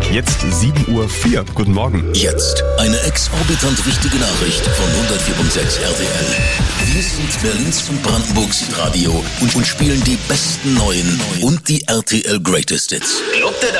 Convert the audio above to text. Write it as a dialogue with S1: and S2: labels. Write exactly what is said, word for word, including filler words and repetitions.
S1: Jetzt sieben Uhr vier. Guten Morgen.
S2: Jetzt eine exorbitant wichtige Nachricht von hundertvier Komma sechs R T L. Wir sind Berlins und Brandenburgs Radio und, und spielen die besten neuen und die R T L Greatest Hits.